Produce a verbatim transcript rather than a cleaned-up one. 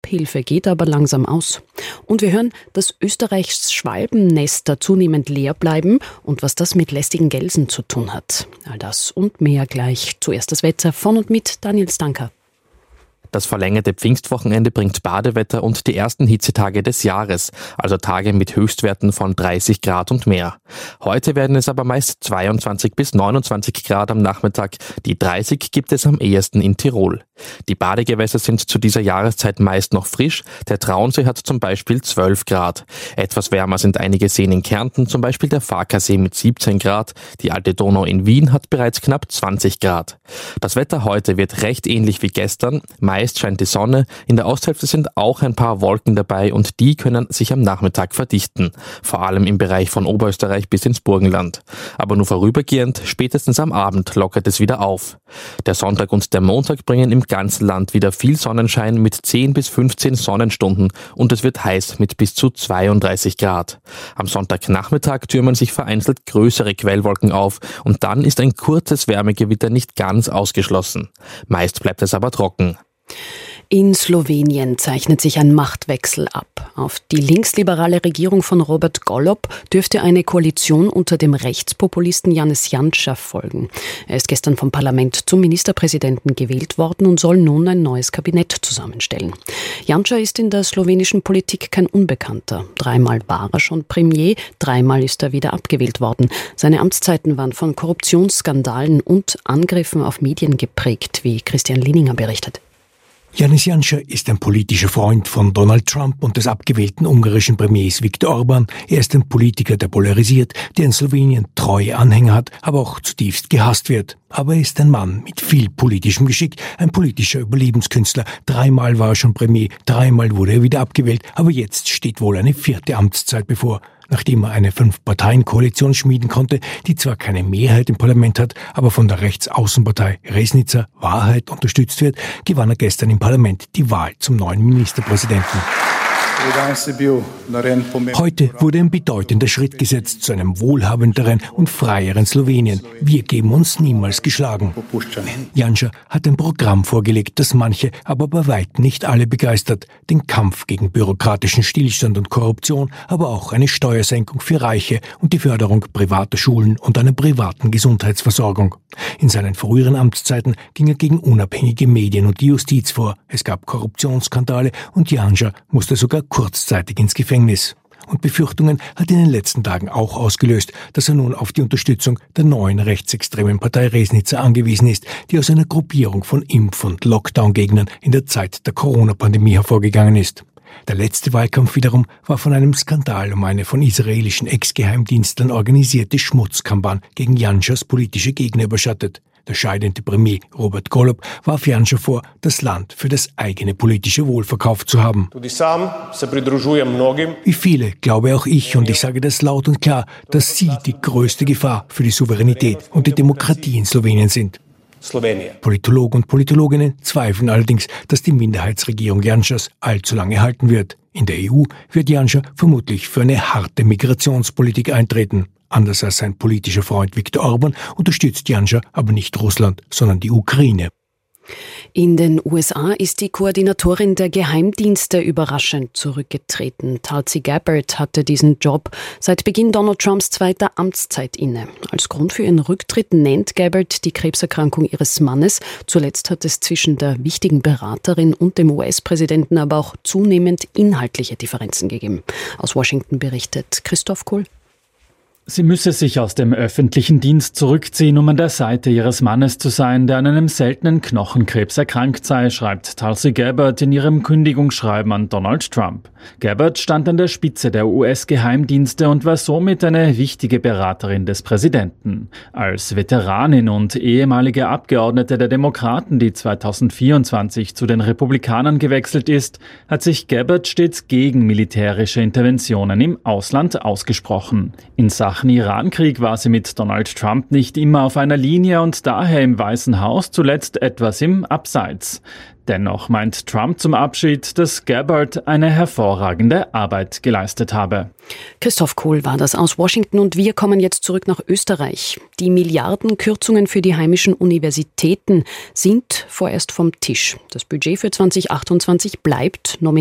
Abhilfe geht aber langsam aus. Und wir hören, dass Österreichs Schwalbennester zunehmend leer bleiben und was das mit lästigen Gelsen zu tun hat. All das und mehr gleich. Zuerst das Wetter von und mit Daniel Stanker. Das verlängerte Pfingstwochenende bringt Badewetter und die ersten Hitzetage des Jahres, also Tage mit Höchstwerten von dreißig Grad und mehr. Heute werden es aber meist zweiundzwanzig bis neunundzwanzig Grad am Nachmittag. Die dreißig gibt es am ehesten in Tirol. Die Badegewässer sind zu dieser Jahreszeit meist noch frisch. Der Traunsee hat zum Beispiel zwölf Grad. Etwas wärmer sind einige Seen in Kärnten, zum Beispiel der Farkasee mit siebzehn Grad. Die Alte Donau in Wien hat bereits knapp zwanzig Grad. Das Wetter heute wird recht ähnlich wie gestern. Meist scheint die Sonne, in der Osthälfte sind auch ein paar Wolken dabei und die können sich am Nachmittag verdichten, vor allem im Bereich von Oberösterreich bis ins Burgenland. Aber nur vorübergehend, spätestens am Abend lockert es wieder auf. Der Sonntag und der Montag bringen im ganzen Land wieder viel Sonnenschein mit zehn bis fünfzehn Sonnenstunden und es wird heiß mit bis zu zweiunddreißig Grad. Am Sonntagnachmittag türmen sich vereinzelt größere Quellwolken auf und dann ist ein kurzes Wärmegewitter nicht ganz ausgeschlossen. Meist bleibt es aber trocken. In Slowenien zeichnet sich ein Machtwechsel ab. Auf die linksliberale Regierung von Robert Golob dürfte eine Koalition unter dem Rechtspopulisten Janez Janša folgen. Er ist gestern vom Parlament zum Ministerpräsidenten gewählt worden und soll nun ein neues Kabinett zusammenstellen. Janša ist in der slowenischen Politik kein Unbekannter. Dreimal war er schon Premier, dreimal ist er wieder abgewählt worden. Seine Amtszeiten waren von Korruptionsskandalen und Angriffen auf Medien geprägt, wie Christian Lininger berichtet. Janez Janša ist ein politischer Freund von Donald Trump und des abgewählten ungarischen Premiers Viktor Orbán. Er ist ein Politiker, der polarisiert, der in Slowenien treue Anhänger hat, aber auch zutiefst gehasst wird. Aber er ist ein Mann mit viel politischem Geschick, ein politischer Überlebenskünstler. Dreimal war er schon Premier, dreimal wurde er wieder abgewählt, aber jetzt steht wohl eine vierte Amtszeit bevor. Nachdem er eine Fünf-Parteien-Koalition schmieden konnte, die zwar keine Mehrheit im Parlament hat, aber von der Rechtsaußenpartei Resnica Wahrheit unterstützt wird, gewann er gestern im Parlament die Wahl zum neuen Ministerpräsidenten. Heute wurde ein bedeutender Schritt gesetzt zu einem wohlhabenderen und freieren Slowenien. Wir geben uns niemals geschlagen. Janša hat ein Programm vorgelegt, das manche, aber bei weitem nicht alle begeistert. Den Kampf gegen bürokratischen Stillstand und Korruption, aber auch eine Steuersenkung für Reiche und die Förderung privater Schulen und einer privaten Gesundheitsversorgung. In seinen früheren Amtszeiten ging er gegen unabhängige Medien und die Justiz vor. Es gab Korruptionsskandale und Janša musste sogar kurzzeitig ins Gefängnis. Und Befürchtungen hat in den letzten Tagen auch ausgelöst, dass er nun auf die Unterstützung der neuen rechtsextremen Partei Resnica angewiesen ist, die aus einer Gruppierung von Impf- und Lockdown-Gegnern in der Zeit der Corona-Pandemie hervorgegangen ist. Der letzte Wahlkampf wiederum war von einem Skandal um eine von israelischen Ex-Geheimdienstlern organisierte Schmutzkampagne gegen Janšas politische Gegner überschattet. Der scheidende Premier Robert Golob warf Janša vor, das Land für das eigene politische Wohl verkauft zu haben. Wie viele glaube auch ich, und ich sage das laut und klar, dass sie die größte Gefahr für die Souveränität und die Demokratie in Slowenien sind. Politologen und Politologinnen zweifeln allerdings, dass die Minderheitsregierung Janšas allzu lange halten wird. In der E U wird Janša vermutlich für eine harte Migrationspolitik eintreten. Anders als sein politischer Freund Viktor Orbán unterstützt Janša aber nicht Russland, sondern die Ukraine. In den U S A ist die Koordinatorin der Geheimdienste überraschend zurückgetreten. Tulsi Gabbard hatte diesen Job seit Beginn Donald Trumps zweiter Amtszeit inne. Als Grund für ihren Rücktritt nennt Gabbard die Krebserkrankung ihres Mannes. Zuletzt hat es zwischen der wichtigen Beraterin und dem U S-Präsidenten aber auch zunehmend inhaltliche Differenzen gegeben. Aus Washington berichtet Christoph Kohl. Sie müsse sich aus dem öffentlichen Dienst zurückziehen, um an der Seite ihres Mannes zu sein, der an einem seltenen Knochenkrebs erkrankt sei, schreibt Tulsi Gabbard in ihrem Kündigungsschreiben an Donald Trump. Gabbard stand an der Spitze der U S-Geheimdienste und war somit eine wichtige Beraterin des Präsidenten. Als Veteranin und ehemalige Abgeordnete der Demokraten, die zweitausendvierundzwanzig zu den Republikanern gewechselt ist, hat sich Gabbard stets gegen militärische Interventionen im Ausland ausgesprochen. In Sachen Irankrieg war sie mit Donald Trump nicht immer auf einer Linie und daher im Weißen Haus zuletzt etwas im Abseits. Dennoch meint Trump zum Abschied, dass Gabbard eine hervorragende Arbeit geleistet habe. Christoph Kohl war das aus Washington und wir kommen jetzt zurück nach Österreich. Die Milliardenkürzungen für die heimischen Universitäten sind vorerst vom Tisch. Das Budget für zwanzig achtundzwanzig bleibt nominell